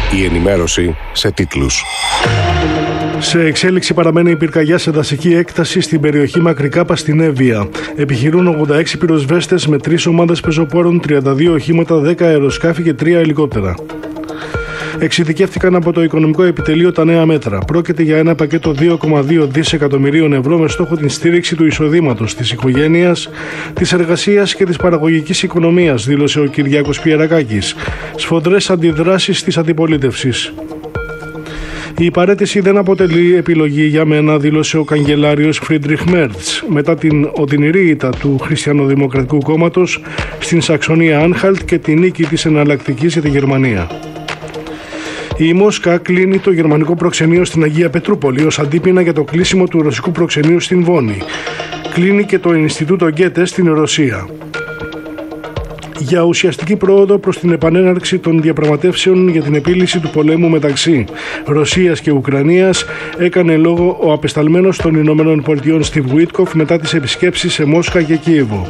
Η ενημέρωση σε τίτλους. Σε εξέλιξη παραμένει η πυρκαγιά σε δασική έκταση στην περιοχή Μακρικάπα στην Εύβοια. Επιχειρούν 86 πυροσβέστες με 3 ομάδες πεζοπόρων, 32 οχήματα, 10 αεροσκάφη και 3 ελικόπτερα. Εξειδικεύτηκαν από το Οικονομικό Επιτελείο τα νέα μέτρα. Πρόκειται για ένα πακέτο 2,2 δισεκατομμυρίων ευρώ με στόχο την στήριξη του εισοδήματος, της οικογένειας, της εργασίας και της παραγωγικής οικονομίας, δήλωσε ο Κυριάκος Πιερακάκης. Σφοδρές αντιδράσεις της αντιπολίτευσης. Η παραίτηση δεν αποτελεί επιλογή για μένα, δήλωσε ο καγκελάριος Φρίντριχ Μέρτς μετά την οδυνηρή ήττα του Χριστιανοδημοκρατικού Κόμματος στην Σαξονία Άνχαλτ και τη νίκη της εναλλακτικής για τη Γερμανία. Η Μόσχα κλείνει το γερμανικό προξενείο στην Αγία Πετρούπολη ως αντίπεινα για το κλείσιμο του ρωσικού προξενείου στην Βόνη. Κλείνει και το Ινστιτούτο Γκέτε στην Ρωσία. Για ουσιαστική πρόοδο προς την επανέναρξη των διαπραγματεύσεων για την επίλυση του πολέμου μεταξύ Ρωσίας και Ουκρανίας έκανε λόγο ο απεσταλμένος των Ηνωμένων Πολιτειών Στιβ Βουίτκοφ μετά τις επισκέψεις σε Μόσχα και Κίεβο.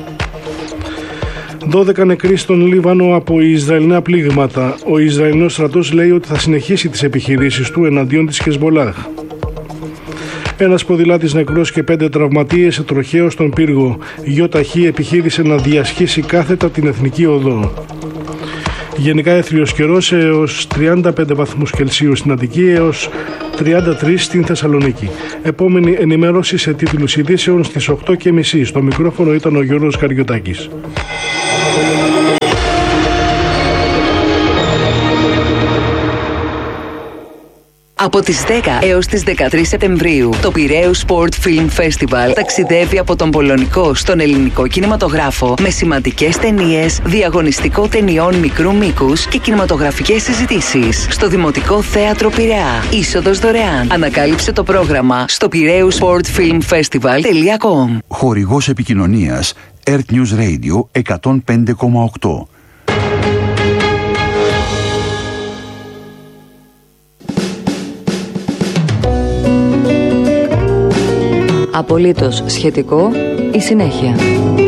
12 νεκροί στον Λίβανο από Ισραηλινά πλήγματα. Ο Ισραηλινός στρατός λέει ότι θα συνεχίσει τις επιχειρήσεις του εναντίον της Χεσμολάχ. Ένας ποδηλάτης νεκρός και 5 τραυματίες τροχαίως στον πύργο. ΙΟΤΑΧ επιχείρησε να διασχίσει κάθετα την Εθνική Οδό. Γενικά έθριος καιρός έως 35 βαθμούς Κελσίου στην Αττική έως 33 στην Θεσσαλονίκη. Επόμενη ενημέρωση σε τίτλους ειδήσεων στις 8:30. Στο μικρόφωνο ήταν ο Γιώργος Καριωτάκης. Από τις 10 έως τις 13 Σεπτεμβρίου, το Πειραίους Sport Film Festival ταξιδεύει από τον πολωνικό στον ελληνικό κινηματογράφο με σημαντικές ταινίες, διαγωνιστικό ταινιών μικρού μήκους και κινηματογραφικές συζητήσεις στο Δημοτικό Θέατρο Πειραιά. Είσοδος δωρεάν. Ανακάλυψε το πρόγραμμα στο piraeussportfilmfestival.com. Χορηγός επικοινωνίας Earth News Radio 105,8. Απολύτως σχετικό η συνέχεια.